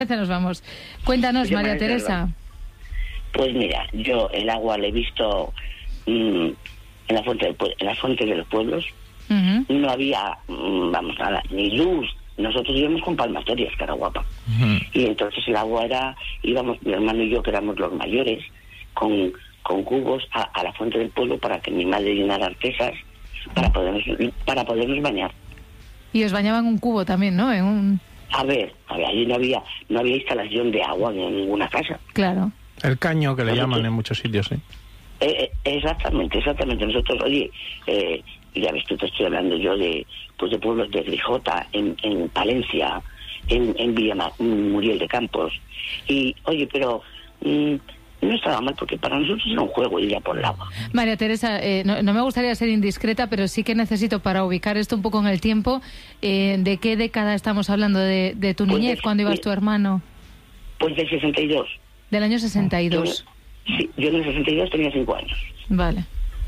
Nos vamos. Cuéntanos, María Teresa. Pues mira, yo el agua la he visto en la fuente de los pueblos. Uh-huh. No había, nada, ni luz. Nosotros íbamos con palmatorias, cara guapa. Uh-huh. Y entonces el agua íbamos mi hermano y yo, que éramos los mayores, con cubos a la fuente del pueblo para que mi madre llenara artesas para podernos bañar. Y os bañaban un cubo también, ¿no? A ver, allí no había instalación de agua en ninguna casa. Claro. El caño, que le llaman en muchos sitios, ¿sí? Exactamente. Nosotros, oye, ya ves, tú te estoy hablando yo de pueblos de Grijota, en Palencia, en Villa Muriel de Campos. Y, oye, pero no estaba mal, porque para nosotros era un juego ir por el agua. María Teresa, no me gustaría ser indiscreta, pero sí que necesito, para ubicar esto un poco en el tiempo, ¿de qué década estamos hablando de tu niñez, cuando ibas tu hermano? Pues del 62. Del año 62. Yo en el 62 tenía 5 años. Vale.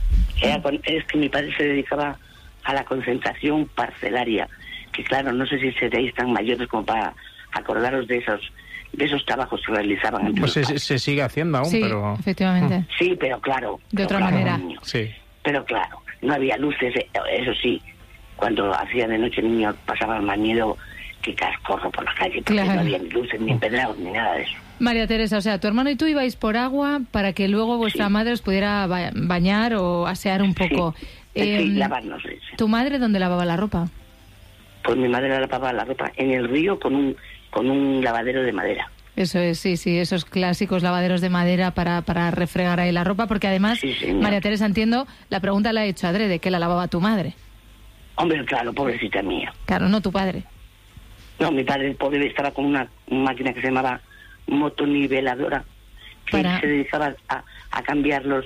Es que mi padre se dedicaba a la concentración parcelaria, que claro, no sé si seréis tan mayores como para acordaros de esos trabajos que realizaban. Pues se sigue haciendo aún, sí, pero... efectivamente. Sí, pero claro. De otra manera. Niño. Sí. Pero claro, no había luces, eso sí. Cuando hacía de noche niños pasaban más miedo que cascorro por la calle, porque claro. no había ni luces, ni empedrados, ni nada de eso. María Teresa, o sea, tu hermano y tú ibais por agua para que luego vuestra madre os pudiera bañar o asear un poco. Sí, lavarnos. Sí. ¿Tu madre dónde lavaba la ropa? Pues mi madre lavaba la ropa en el río con un lavadero de madera. Eso es, sí, esos clásicos lavaderos de madera para refregar ahí la ropa, porque además, sí, María Teresa, entiendo, la pregunta la ha hecho adrede, ¿qué la lavaba tu madre? Hombre, claro, pobrecita mía. Claro, no tu padre. No, mi padre, el pobre, estaba con una máquina que se llamaba motoniveladora, que se dedicaba a cambiar los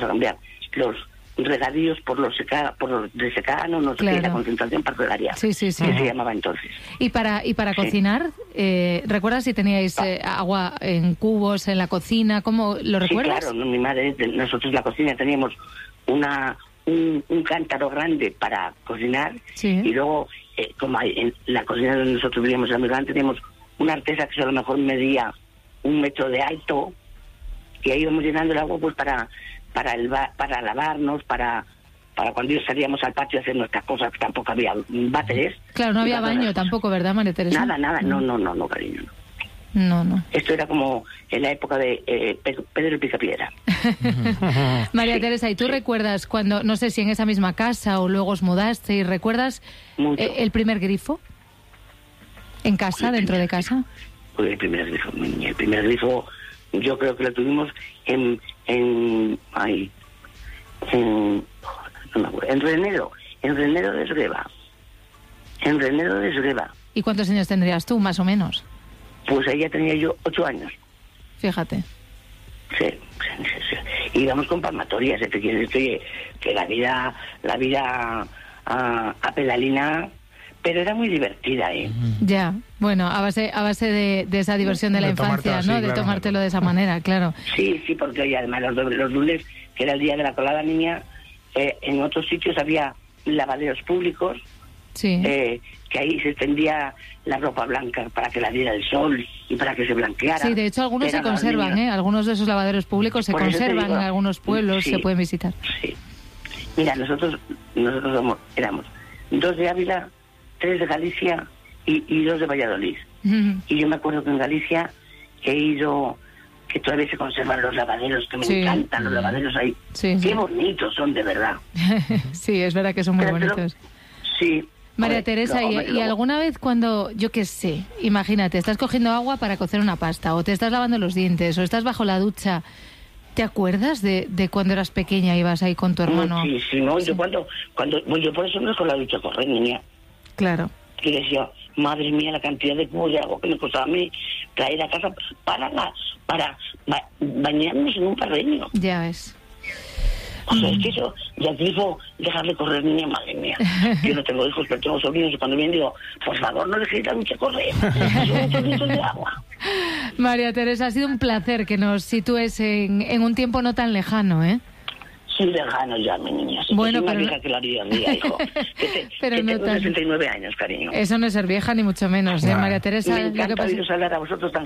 regadíos por los de secano, no sé qué, la concentración parcelaria, sí. que se llamaba entonces. ¿Y para cocinar? ¿Recuerdas si teníais agua en cubos en la cocina? ¿Cómo lo recuerdas? Sí, claro, mi madre, nosotros en la cocina teníamos un cántaro grande para cocinar, y luego, como en la cocina donde nosotros vivíamos en Milán, teníamos una artesa que a lo mejor medía 1 metro de alto, y ahí íbamos llenando el agua pues para lavarnos, para cuando salíamos al patio a hacer nuestras cosas, que tampoco había váteres. Claro, no había baño tampoco, ¿verdad, María Teresa? Nada, no, cariño, no. Esto era como en la época de Pedro el Picapiedra. María Teresa, ¿y tú recuerdas cuando, no sé si en esa misma casa o luego os mudaste, y recuerdas el primer grifo? ¿En casa, dentro de casa? El primer grifo, yo creo que lo tuvimos en Renero de Esgueva. En Renero de Esgueva. ¿Y cuántos años tendrías tú, más o menos? Pues ahí ya tenía yo 8 años. Fíjate. Sí. Íbamos con palmatorias, que la vida a pedalina, pero era muy divertida, ¿eh? Ya, bueno, a base de esa diversión de la infancia, ¿no? De tomártelo de esa manera, claro. Sí, porque hoy además los lunes, que era el día de la colada niña, en otros sitios había lavaderos públicos, que ahí se extendía la ropa blanca para que la diera el sol y para que se blanqueara. Sí, de hecho algunos se conservan, algunos de esos lavaderos públicos se conservan en algunos pueblos, se pueden visitar. Sí. Mira, nosotros éramos 2 de Ávila, 3 de Galicia y 2 de Valladolid. Uh-huh. Y yo me acuerdo que en Galicia he ido, que todavía se conservan los lavaderos, que me encantan los lavaderos ahí. Sí. Qué bonitos son, de verdad. Sí, es verdad que son muy bonitos. Sí. María Teresa, ¿y alguna vez cuando, yo qué sé, imagínate, estás cogiendo agua para cocer una pasta, o te estás lavando los dientes, o estás bajo la ducha, ¿te acuerdas de cuando eras pequeña, ibas ahí con tu hermano? Muchísimo. Sí. Yo por eso me con la ducha correr, niña. Claro. Y decía, madre mía, la cantidad de cubos de agua que me costaba a mí traer a casa para bañarnos en un parreño. Ya ves. O sea, es que eso, ya digo, dejar de correr, niña, madre mía. Yo no tengo hijos, pero tengo sobrinos, y cuando vienen digo, por favor, no dejéis la ducha correr. Son muchos litros de agua. María Teresa, ha sido un placer que nos sitúes en un tiempo no tan lejano, ¿eh? soy vegano ya, mi niña. Bueno, soy pero... más vieja que la vida mía, hijo. Pero que no tengo 69 años, cariño. Eso no es ser vieja, ni mucho menos. María Teresa, me encanta lo que pasa... hablar a vosotros tan